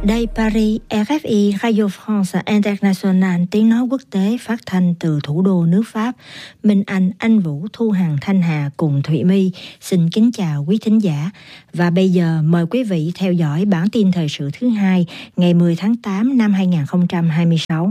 Đây Paris, RFI Radio France International, tiếng nói quốc tế phát thanh từ thủ đô nước Pháp. Minh Anh Vũ, Thu Hằng, Thanh Hà cùng Thụy My xin kính chào quý thính giả. Và bây giờ mời quý vị theo dõi bản tin thời sự thứ hai ngày 10 tháng 8 năm 2026.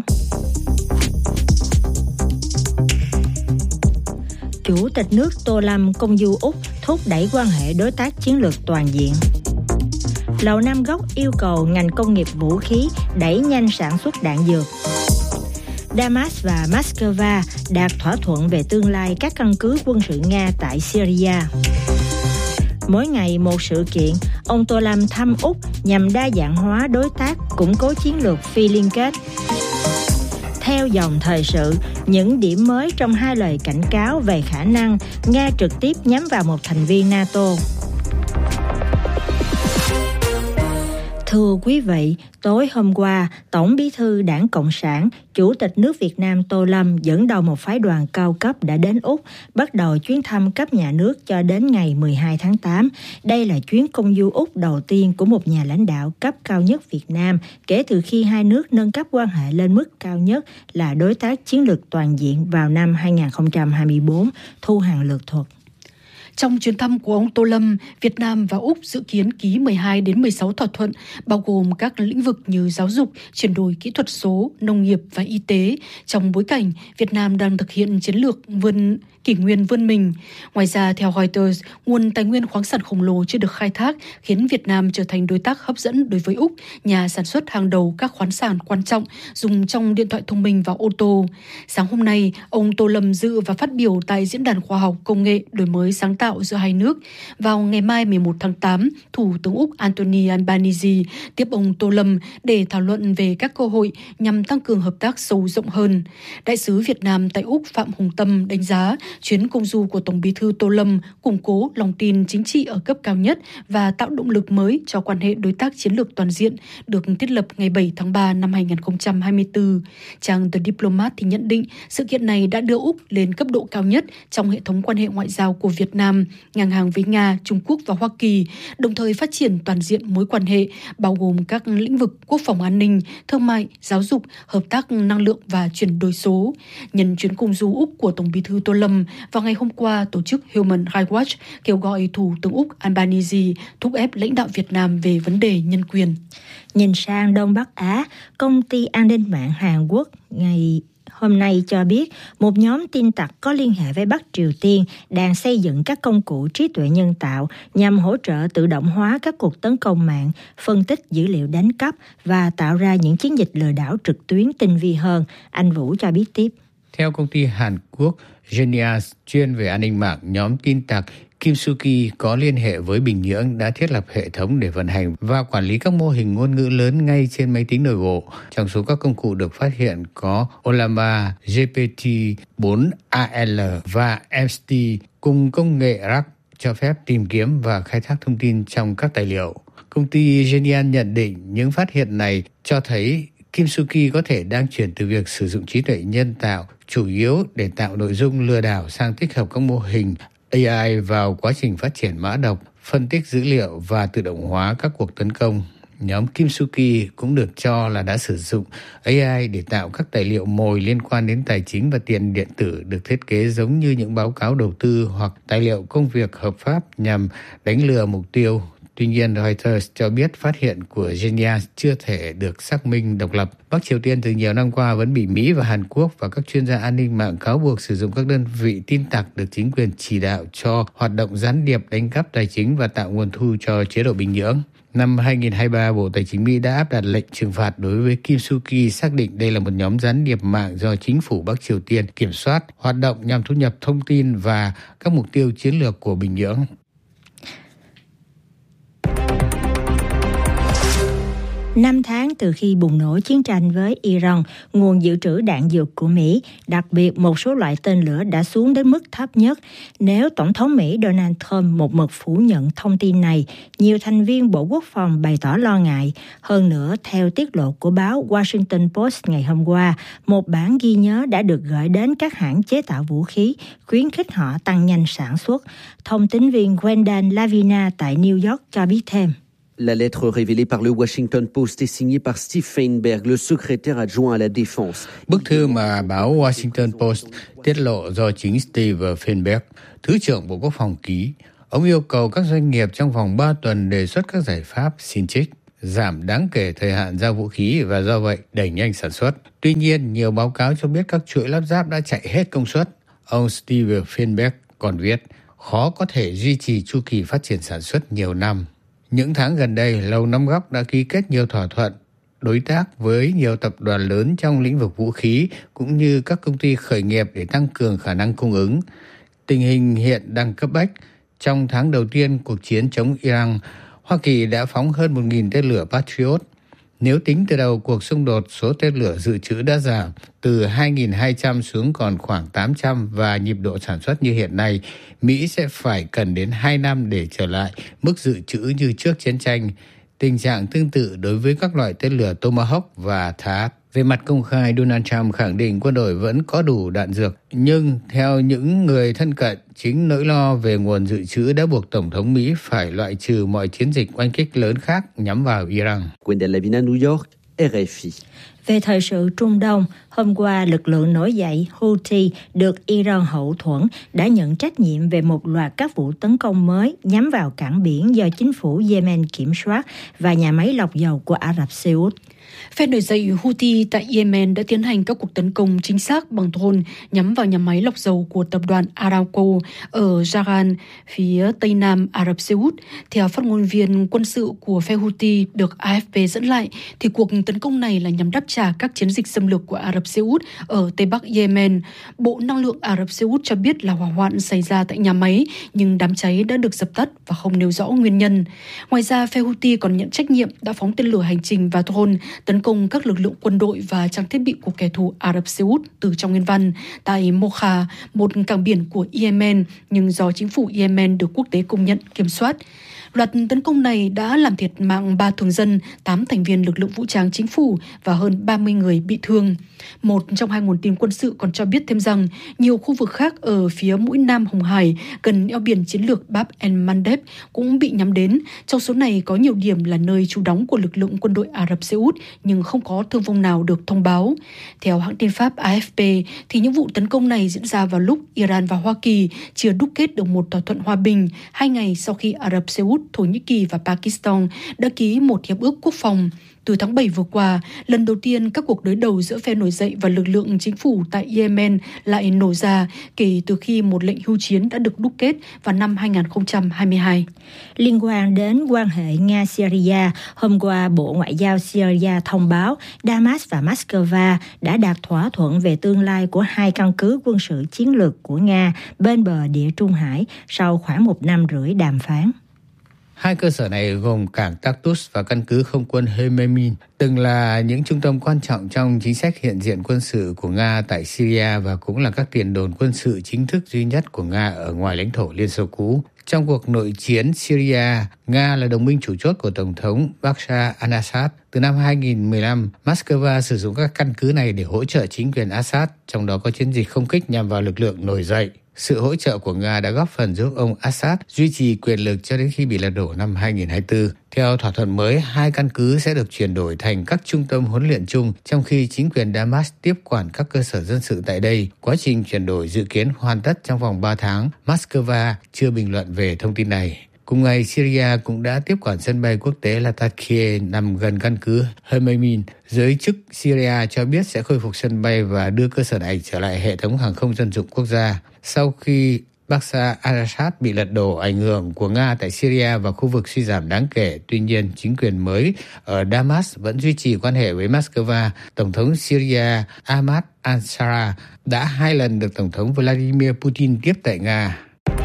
Chủ tịch nước Tô Lâm công du Úc thúc đẩy quan hệ đối tác chiến lược toàn diện. Lầu Năm Góc yêu cầu ngành công nghiệp vũ khí đẩy nhanh sản xuất đạn dược. Damas và Moscow đạt thỏa thuận về tương lai các căn cứ quân sự Nga tại Syria. Mỗi ngày một sự kiện, ông Tô Lâm thăm Úc nhằm đa dạng hóa đối tác, củng cố chiến lược phi liên kết. Theo dòng thời sự, những điểm mới trong hai lời cảnh cáo về khả năng Nga trực tiếp nhắm vào một thành viên NATO. Thưa quý vị, tối hôm qua, Tổng Bí thư Đảng Cộng sản, Chủ tịch nước Việt Nam Tô Lâm dẫn đầu một phái đoàn cao cấp đã đến Úc, bắt đầu chuyến thăm cấp nhà nước cho đến ngày 12 tháng 8. Đây là chuyến công du Úc đầu tiên của một nhà lãnh đạo cấp cao nhất Việt Nam kể từ khi hai nước nâng cấp quan hệ lên mức cao nhất là đối tác chiến lược toàn diện vào năm 2024. Thu Hằng lược thuật. Trong chuyến thăm của ông Tô Lâm, Việt Nam và Úc dự kiến ký 12 đến 16 thỏa thuận, bao gồm các lĩnh vực như giáo dục, chuyển đổi kỹ thuật số, nông nghiệp và y tế, trong bối cảnh Việt Nam đang thực hiện chiến lược kỷ nguyên vươn mình. Ngoài ra, theo Reuters, nguồn tài nguyên khoáng sản khổng lồ chưa được khai thác khiến Việt Nam trở thành đối tác hấp dẫn đối với Úc, nhà sản xuất hàng đầu các khoáng sản quan trọng dùng trong điện thoại thông minh và ô tô. Sáng hôm nay, ông Tô Lâm dự và phát biểu tại Diễn đàn Khoa học Công nghệ đổi mới sáng tạo giữa hai nước. Vào ngày mai 11 tháng 8, Thủ tướng Úc Anthony Albanese tiếp ông Tô Lâm để thảo luận về các cơ hội nhằm tăng cường hợp tác sâu rộng hơn. Đại sứ Việt Nam tại Úc Phạm Hùng Tâm đánh giá chuyến công du của Tổng Bí thư Tô Lâm củng cố lòng tin chính trị ở cấp cao nhất và tạo động lực mới cho quan hệ đối tác chiến lược toàn diện được thiết lập ngày 7 tháng 3 năm 2024. Trang The Diplomat thì nhận định sự kiện này đã đưa Úc lên cấp độ cao nhất trong hệ thống quan hệ ngoại giao của Việt Nam, ngang hàng với Nga, Trung Quốc và Hoa Kỳ, đồng thời phát triển toàn diện mối quan hệ, bao gồm các lĩnh vực quốc phòng an ninh, thương mại, giáo dục, hợp tác năng lượng và chuyển đổi số. Nhân chuyến công du Úc của Tổng Bí thư Tô Lâm, vào ngày hôm qua, tổ chức Human Rights Watch kêu gọi Thủ tướng Úc Albanese thúc ép lãnh đạo Việt Nam về vấn đề nhân quyền. Nhìn sang Đông Bắc Á, công ty an ninh mạng Hàn Quốc ngày hôm nay cho biết một nhóm tin tặc có liên hệ với Bắc Triều Tiên đang xây dựng các công cụ trí tuệ nhân tạo nhằm hỗ trợ tự động hóa các cuộc tấn công mạng, phân tích dữ liệu đánh cắp và tạo ra những chiến dịch lừa đảo trực tuyến tinh vi hơn. Anh Vũ cho biết tiếp. Theo công ty Hàn Quốc Genius chuyên về an ninh mạng, nhóm tin tặc Kim Suki có liên hệ với Bình Nhưỡng đã thiết lập hệ thống để vận hành và quản lý các mô hình ngôn ngữ lớn ngay trên máy tính nội bộ. Trong số các công cụ được phát hiện có Ollama, GPT-4AL và MST cùng công nghệ RAG cho phép tìm kiếm và khai thác thông tin trong các tài liệu. Công ty Genius nhận định những phát hiện này cho thấy Kim Suki có thể đang chuyển từ việc sử dụng trí tuệ nhân tạo chủ yếu để tạo nội dung lừa đảo sang tích hợp các mô hình AI vào quá trình phát triển mã độc, phân tích dữ liệu và tự động hóa các cuộc tấn công. Nhóm Kim Suki cũng được cho là đã sử dụng AI để tạo các tài liệu mồi liên quan đến tài chính và tiền điện tử được thiết kế giống như những báo cáo đầu tư hoặc tài liệu công việc hợp pháp nhằm đánh lừa mục tiêu. Tuy nhiên, Reuters cho biết phát hiện của Genius chưa thể được xác minh độc lập. Bắc Triều Tiên từ nhiều năm qua vẫn bị Mỹ và Hàn Quốc và các chuyên gia an ninh mạng cáo buộc sử dụng các đơn vị tin tặc được chính quyền chỉ đạo cho hoạt động gián điệp đánh cắp tài chính và tạo nguồn thu cho chế độ Bình Nhưỡng. Năm 2023, Bộ Tài chính Mỹ đã áp đặt lệnh trừng phạt đối với Kim Suki, xác định đây là một nhóm gián điệp mạng do chính phủ Bắc Triều Tiên kiểm soát, hoạt động nhằm thu nhập thông tin và các mục tiêu chiến lược của Bình Nhưỡng. 5 tháng từ khi bùng nổ chiến tranh với Iran, nguồn dự trữ đạn dược của Mỹ, đặc biệt một số loại tên lửa đã xuống đến mức thấp nhất. Nếu Tổng thống Mỹ Donald Trump một mực phủ nhận thông tin này, nhiều thành viên Bộ Quốc phòng bày tỏ lo ngại. Hơn nữa, theo tiết lộ của báo Washington Post ngày hôm qua, một bản ghi nhớ đã được gửi đến các hãng chế tạo vũ khí, khuyến khích họ tăng nhanh sản xuất. Thông tín viên Wendell Lavina tại New York cho biết thêm. La lettre révélée par le Washington Post est signée par Steve Feinberg, le secrétaire adjoint à la défense. Bức thư mà báo Washington Post tiết lộ do chính Steve Feinberg, Thứ trưởng Bộ Quốc phòng ký. Ông yêu cầu các doanh nghiệp trong vòng 3 tuần đề xuất các giải pháp xin trích, giảm đáng kể thời hạn giao vũ khí và do vậy đẩy nhanh sản xuất. Tuy nhiên, nhiều báo cáo cho biết các chuỗi lắp ráp đã chạy hết công suất. Ông Steve Feinberg còn viết, khó có thể duy trì chu kỳ phát triển sản xuất nhiều năm. Những tháng gần đây, Lầu Năm Góc đã ký kết nhiều thỏa thuận đối tác với nhiều tập đoàn lớn trong lĩnh vực vũ khí cũng như các công ty khởi nghiệp để tăng cường khả năng cung ứng. Tình hình hiện đang cấp bách. Trong tháng đầu tiên cuộc chiến chống Iran, Hoa Kỳ đã phóng hơn 1.000 tên lửa Patriot. Nếu tính từ đầu cuộc xung đột, số tên lửa dự trữ đã giảm từ 2.200 xuống còn khoảng 800 và nhịp độ sản xuất như hiện nay, Mỹ sẽ phải cần đến 2 năm để trở lại mức dự trữ như trước chiến tranh. Tình trạng tương tự đối với các loại tên lửa Tomahawk và THAAD. Về mặt công khai, Donald Trump khẳng định quân đội vẫn có đủ đạn dược, nhưng theo những người thân cận, chính nỗi lo về nguồn dự trữ đã buộc Tổng thống Mỹ phải loại trừ mọi chiến dịch oanh kích lớn khác nhắm vào Iran. Gwendal Lavina, New York, RFI. Về thời sự Trung Đông, hôm qua lực lượng nổi dậy Houthi được Iran hậu thuẫn đã nhận trách nhiệm về một loạt các vụ tấn công mới nhắm vào cảng biển do chính phủ Yemen kiểm soát và nhà máy lọc dầu của Ả Rập Xê Út. Phe nổi dậy Houthi tại Yemen đã tiến hành các cuộc tấn công chính xác bằng drone nhắm vào nhà máy lọc dầu của tập đoàn Aramco ở Jaran, phía tây nam Ả Rập Xê Út. Theo phát ngôn viên quân sự của phe Houthi được AFP dẫn lại, thì cuộc tấn công này là nhằm đáp trả các chiến dịch xâm lược của Ả Rập Xê Út ở tây bắc Yemen. Bộ Năng lượng Ả Rập Xê Út cho biết là hỏa hoạn xảy ra tại nhà máy, nhưng đám cháy đã được dập tắt và không nêu rõ nguyên nhân. Ngoài ra, phe Houthi còn nhận trách nhiệm đã phóng tên lửa hành trình và drone tấn công các lực lượng quân đội và trang thiết bị của kẻ thù Ả Rập Xê Út từ trong nguyên văn tại Mocha, một cảng biển của Yemen, nhưng do chính phủ Yemen được quốc tế công nhận kiểm soát. Loạt tấn công này đã làm thiệt mạng 3 thường dân, 8 thành viên lực lượng vũ trang chính phủ và hơn 30 người bị thương. Một trong hai nguồn tin quân sự còn cho biết thêm rằng nhiều khu vực khác ở phía mũi Nam Hồng Hải gần eo biển chiến lược Bab el-Mandeb cũng bị nhắm đến. Trong số này có nhiều điểm là nơi trú đóng của lực lượng quân đội Ả Rập Xê Út nhưng không có thương vong nào được thông báo. Theo hãng tin Pháp AFP, thì những vụ tấn công này diễn ra vào lúc Iran và Hoa Kỳ chưa đúc kết được một thỏa thuận hòa bình 2 ngày sau khi Ả Rập Xê Út, Thổ Nhĩ Kỳ và Pakistan đã ký một hiệp ước quốc phòng. Từ tháng 7 vừa qua, lần đầu tiên các cuộc đối đầu giữa phe nổi dậy và lực lượng chính phủ tại Yemen lại nổ ra kể từ khi một lệnh hưu chiến đã được đúc kết vào năm 2022. Liên quan đến quan hệ Nga-Syria, hôm qua Bộ Ngoại giao Syria thông báo Damas và Moscow đã đạt thỏa thuận về tương lai của hai căn cứ quân sự chiến lược của Nga bên bờ Địa Trung Hải sau khoảng 1 năm rưỡi đàm phán. Hai cơ sở này gồm cảng Tartus và căn cứ không quân Hememin, từng là những trung tâm quan trọng trong chính sách hiện diện quân sự của Nga tại Syria và cũng là các tiền đồn quân sự chính thức duy nhất của Nga ở ngoài lãnh thổ Liên Xô cũ. Trong cuộc nội chiến Syria, Nga là đồng minh chủ chốt của Tổng thống Bashar al-Assad. Từ năm 2015, Moscow sử dụng các căn cứ này để hỗ trợ chính quyền Assad, trong đó có chiến dịch không kích nhằm vào lực lượng nổi dậy. Sự hỗ trợ của Nga đã góp phần giúp ông Assad duy trì quyền lực cho đến khi bị lật đổ năm 2024. Theo thỏa thuận mới, hai căn cứ sẽ được chuyển đổi thành các trung tâm huấn luyện chung, trong khi chính quyền Damas tiếp quản các cơ sở dân sự tại đây. Quá trình chuyển đổi dự kiến hoàn tất trong vòng 3 tháng. Moscow chưa bình luận về thông tin này. Cùng ngày, Syria cũng đã tiếp quản sân bay quốc tế Latakia nằm gần căn cứ Hememin. Giới chức Syria cho biết sẽ khôi phục sân bay và đưa cơ sở này trở lại hệ thống hàng không dân dụng quốc gia. Sau khi Bashar al-Assad bị lật đổ, ảnh hưởng của Nga tại Syria và khu vực suy giảm đáng kể. Tuy nhiên, chính quyền mới ở Damas vẫn duy trì quan hệ với Moscow. Tổng thống Syria Ahmad al-Shara đã 2 lần được Tổng thống Vladimir Putin tiếp tại Nga.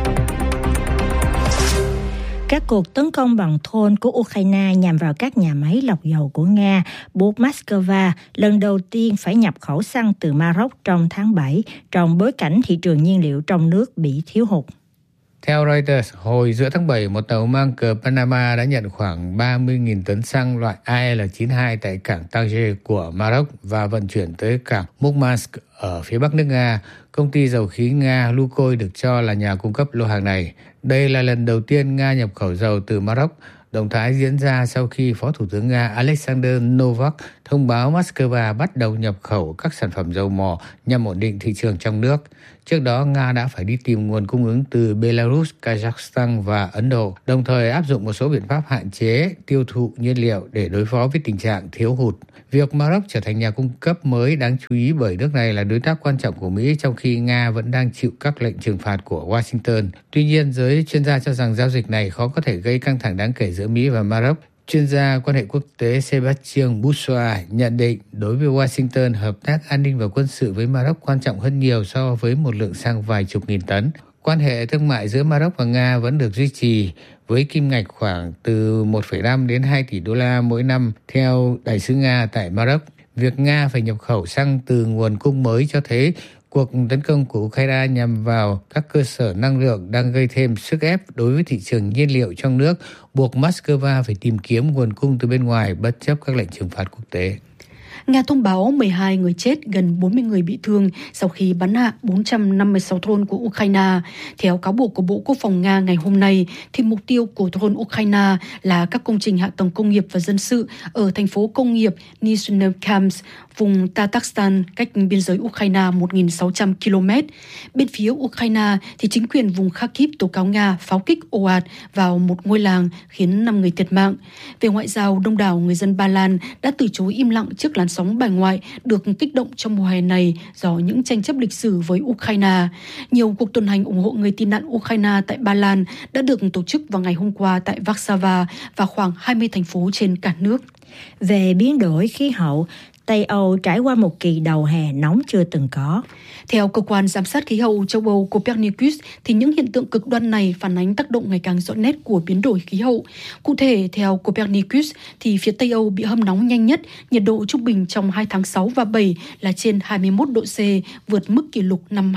Các cuộc tấn công bằng drone của Ukraine nhằm vào các nhà máy lọc dầu của Nga buộc Moscow lần đầu tiên phải nhập khẩu xăng từ Maroc trong tháng 7, trong bối cảnh thị trường nhiên liệu trong nước bị thiếu hụt. Theo Reuters, hồi giữa tháng 7, một tàu mang cờ Panama đã nhận khoảng 30.000 tấn xăng loại AL92 tại cảng Tanger của Maroc và vận chuyển tới cảng Murmansk ở phía bắc nước Nga. Công ty dầu khí Nga Lukoil được cho là nhà cung cấp lô hàng này. Đây là lần đầu tiên Nga nhập khẩu dầu từ Maroc. Động thái diễn ra sau khi Phó Thủ tướng Nga Alexander Novak thông báo Moscow bắt đầu nhập khẩu các sản phẩm dầu mỏ nhằm ổn định thị trường trong nước. Trước đó, Nga đã phải đi tìm nguồn cung ứng từ Belarus, Kazakhstan và Ấn Độ, đồng thời áp dụng một số biện pháp hạn chế tiêu thụ nhiên liệu để đối phó với tình trạng thiếu hụt. Việc Maroc trở thành nhà cung cấp mới đáng chú ý bởi nước này là đối tác quan trọng của Mỹ trong khi Nga vẫn đang chịu các lệnh trừng phạt của Washington. Tuy nhiên, giới chuyên gia cho rằng giao dịch này khó có thể gây căng thẳng đáng kể giữa Mỹ và Maroc. Chuyên gia quan hệ quốc tế Sébastien Bourgeois nhận định đối với Washington, hợp tác an ninh và quân sự với Maroc quan trọng hơn nhiều so với một lượng xăng vài chục nghìn tấn. Quan hệ thương mại giữa Maroc và Nga vẫn được duy trì với kim ngạch khoảng từ 1,5 đến 2 tỷ đô la mỗi năm theo đại sứ Nga tại Maroc. Việc Nga phải nhập khẩu xăng từ nguồn cung mới cho thấy cuộc tấn công của Ukraine nhằm vào các cơ sở năng lượng đang gây thêm sức ép đối với thị trường nhiên liệu trong nước, buộc Moscow phải tìm kiếm nguồn cung từ bên ngoài bất chấp các lệnh trừng phạt quốc tế. Nga thông báo 12 người chết, gần 40 người bị thương sau khi bắn hạ 456 drone của Ukraine. Theo cáo buộc của Bộ Quốc phòng Nga ngày hôm nay, thì mục tiêu của drone Ukraine là các công trình hạ tầng công nghiệp và dân sự ở thành phố công nghiệp Nizhnekamsk, vùng Tatarstan, cách biên giới Ukraine 1.600 km. Bên phía Ukraine, thì chính quyền vùng Kharkiv tố cáo Nga pháo kích ồ ạt vào một ngôi làng khiến 5 người thiệt mạng. Về ngoại giao, đông đảo người dân Ba Lan đã từ chối im lặng trước làn sóng bài ngoại được kích động trong mùa hè này do những tranh chấp lịch sử với Ukraine. Nhiều cuộc tuần hành ủng hộ người tị nạn Ukraine tại Ba Lan đã được tổ chức vào ngày hôm qua tại Warsaw và khoảng 20 thành phố trên cả nước. Về biến đổi khí hậu, Tây Âu trải qua một kỳ đầu hè nóng chưa từng có. Theo cơ quan giám sát khí hậu châu Âu Copernicus, thì những hiện tượng cực đoan này phản ánh tác động ngày càng rõ nét của biến đổi khí hậu. Cụ thể, theo Copernicus, thì phía Tây Âu bị hâm nóng nhanh nhất, nhiệt độ trung bình trong 2 tháng 6 và 7 là trên 21 độ C, vượt mức kỷ lục năm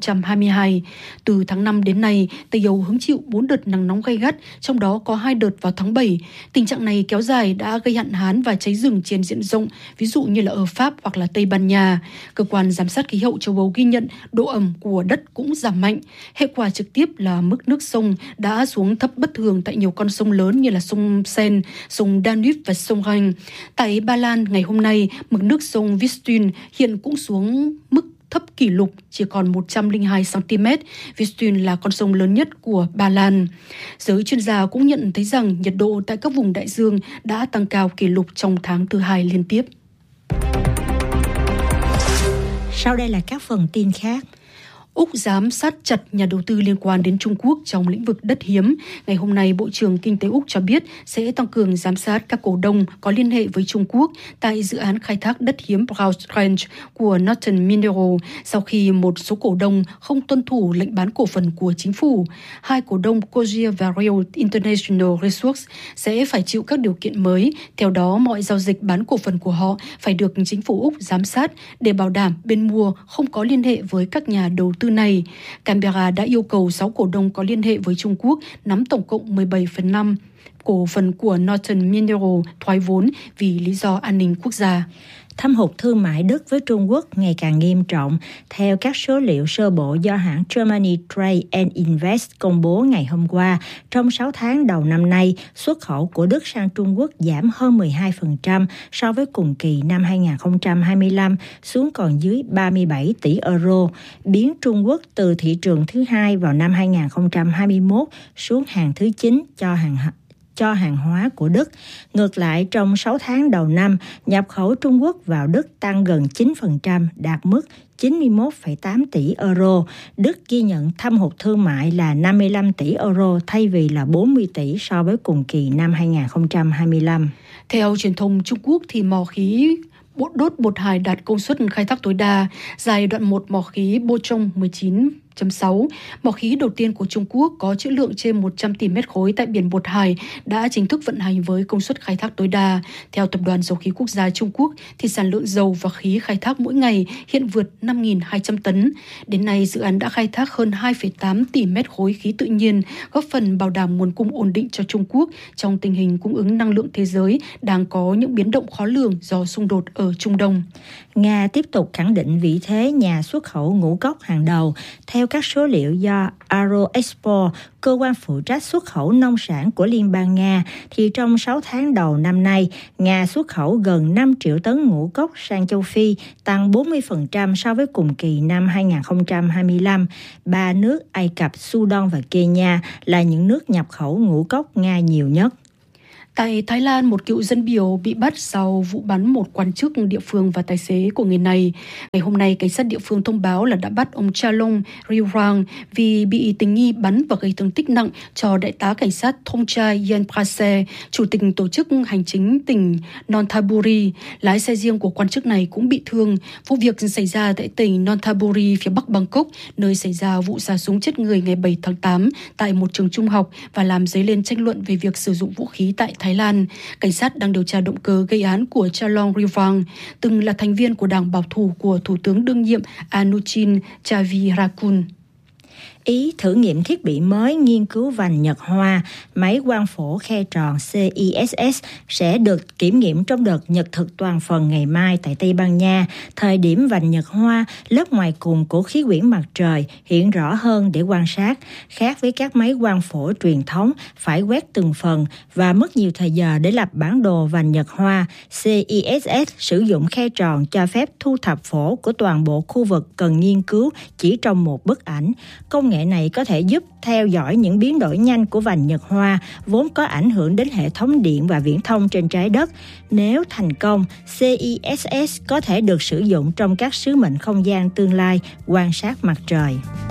2022. Từ tháng 5 đến nay, Tây Âu hứng chịu 4 đợt nắng nóng gay gắt, trong đó có 2 đợt vào tháng 7. Tình trạng này kéo dài đã gây hạn hán và cháy rừng trên diện rộng, ví dụ như là ở Pháp hoặc là Tây Ban Nha. Cơ quan giám sát khí hậu châu Âu ghi nhận độ ẩm của đất cũng giảm mạnh. Hệ quả trực tiếp là mức nước sông đã xuống thấp bất thường tại nhiều con sông lớn như là sông Seine, sông Danube và sông Rhine. Tại Ba Lan ngày hôm nay, mực nước sông Vistula hiện cũng xuống mức thấp kỷ lục, chỉ còn 102 cm. Vistula là con sông lớn nhất của Ba Lan. Giới chuyên gia cũng nhận thấy rằng nhiệt độ tại các vùng đại dương đã tăng cao kỷ lục trong tháng thứ 2 liên tiếp. Sau đây là các phần tin khác. Úc giám sát chặt nhà đầu tư liên quan đến Trung Quốc trong lĩnh vực đất hiếm. Ngày hôm nay, Bộ trưởng Kinh tế Úc cho biết sẽ tăng cường giám sát các cổ đông có liên hệ với Trung Quốc tại dự án khai thác đất hiếm Browse Range của Northern Mineral sau khi một số cổ đông không tuân thủ lệnh bán cổ phần của chính phủ. Hai cổ đông Cogia và Rio International Resources sẽ phải chịu các điều kiện mới. Theo đó, mọi giao dịch bán cổ phần của họ phải được chính phủ Úc giám sát để bảo đảm bên mua không có liên hệ với các nhà đầu tư này. Canberra đã yêu cầu 6 cổ đông có liên hệ với Trung Quốc nắm tổng cộng 17/5 cổ phần của Northern Mineral thoái vốn vì lý do an ninh quốc gia. Thâm hụt thương mại Đức với Trung Quốc ngày càng nghiêm trọng. Theo các số liệu sơ bộ do hãng Germany Trade and Invest công bố ngày hôm qua, trong 6 tháng đầu năm nay, xuất khẩu của Đức sang Trung Quốc giảm hơn 12% so với cùng kỳ năm 2025, xuống còn dưới 37 tỷ euro, biến Trung Quốc từ thị trường thứ hai vào năm 2021 xuống hàng thứ 9 cho hàng hóa của Đức. Ngược lại, trong 6 tháng đầu năm, nhập khẩu Trung Quốc vào Đức tăng gần 9%, đạt mức 91,8 tỷ euro. Đức ghi nhận thâm hụt thương mại là 55 tỷ euro thay vì là 40 tỷ so với cùng kỳ năm 2025. Theo truyền thông Trung Quốc, thì mỏ khí đốt bột hài đạt công suất khai thác tối đa. Giai đoạn 1 mỏ khí Bochong 19.6, mỏ khí đầu tiên của Trung Quốc có trữ lượng trên 100 tỷ mét khối tại biển Bột Hải đã chính thức vận hành với công suất khai thác tối đa. Theo Tập đoàn Dầu khí Quốc gia Trung Quốc, thì sản lượng dầu và khí khai thác mỗi ngày hiện vượt 5.200 tấn. Đến nay, dự án đã khai thác hơn 2,8 tỷ mét khối khí tự nhiên, góp phần bảo đảm nguồn cung ổn định cho Trung Quốc trong tình hình cung ứng năng lượng thế giới đang có những biến động khó lường do xung đột ở Trung Đông. Nga tiếp tục khẳng định vị thế nhà xuất khẩu ngũ cốc hàng đầu. Theo Theo các số liệu do Agroexport, cơ quan phụ trách xuất khẩu nông sản của Liên bang Nga, thì trong 6 tháng đầu năm nay, Nga xuất khẩu gần 5 triệu tấn ngũ cốc sang châu Phi, tăng 40% so với cùng kỳ năm 2025. Ba nước Ai Cập, Sudan và Kenya là những nước nhập khẩu ngũ cốc Nga nhiều nhất. Tại Thái Lan, một cựu dân biểu bị bắt sau vụ bắn một quan chức địa phương và tài xế của người này. Ngày hôm nay, cảnh sát địa phương thông báo là đã bắt ông Chalong Riwang vì bị tình nghi bắn và gây thương tích nặng cho đại tá cảnh sát Thongchai Yenprase, chủ tịch tổ chức hành chính tỉnh Nonthaburi. Lái xe riêng của quan chức này cũng bị thương. Vụ việc xảy ra tại tỉnh Nonthaburi, phía bắc Bangkok, nơi xảy ra vụ xả súng chết người ngày 7 tháng 8 tại một trường trung học và làm dấy lên tranh luận về việc sử dụng vũ khí tại Thái Lan. Cảnh sát đang điều tra động cơ gây án của Chalong Riwang, từng là thành viên của đảng bảo thủ của Thủ tướng đương nhiệm Anuchin Chavirakul. Ý thử nghiệm thiết bị mới nghiên cứu vành Nhật Hoa, máy quang phổ khe tròn CISS sẽ được kiểm nghiệm trong đợt nhật thực toàn phần ngày mai tại Tây Ban Nha. Thời điểm vành Nhật Hoa, lớp ngoài cùng của khí quyển mặt trời hiện rõ hơn để quan sát, khác với các máy quang phổ truyền thống phải quét từng phần và mất nhiều thời giờ để lập bản đồ vành Nhật Hoa. CISS sử dụng khe tròn cho phép thu thập phổ của toàn bộ khu vực cần nghiên cứu chỉ trong một bức ảnh. Công nghệ này có thể giúp theo dõi những biến đổi nhanh của vành Nhật Hoa, vốn có ảnh hưởng đến hệ thống điện và viễn thông trên trái đất. Nếu thành công, CISS có thể được sử dụng trong các sứ mệnh không gian tương lai quan sát mặt trời.